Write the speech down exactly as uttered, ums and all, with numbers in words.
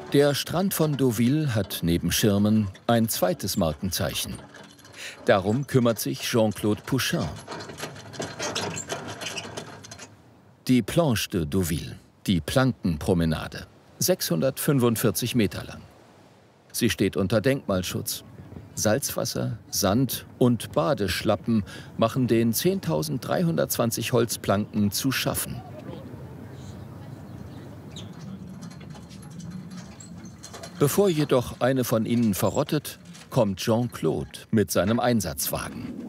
Der Strand von Deauville hat neben Schirmen ein zweites Markenzeichen. Darum kümmert sich Jean-Claude Pouchin. Die Planche de Deauville, die Plankenpromenade, sechshundertfünfundvierzig Meter lang. Sie steht unter Denkmalschutz. Salzwasser, Sand und Badeschlappen machen den zehntausenddreihundertzwanzig Holzplanken zu schaffen. Bevor jedoch eine von ihnen verrottet, kommt Jean-Claude mit seinem Einsatzwagen.